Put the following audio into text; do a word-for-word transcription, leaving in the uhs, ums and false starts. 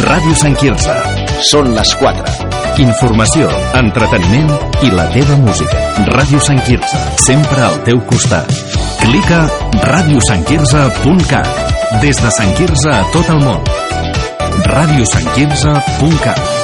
Ràdio Sant Quirze. Són les quatre. Informació, entreteniment i la teva música. Ràdio Sant Quirze, sempre al teu costat. Clica ràdio sant quirze punt cat. Des de Sant Quirze a tot el món. ràdio sant quirze punt cat.